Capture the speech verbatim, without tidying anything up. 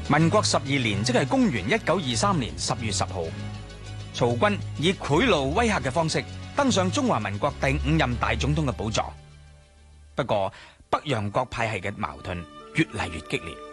民國十二年，即係公元一九二三年十月十號，曹軍以賄賂威嚇嘅方式登上中華民國第五任大總統嘅寶座。不過，北洋各派系嘅矛盾越嚟越激烈。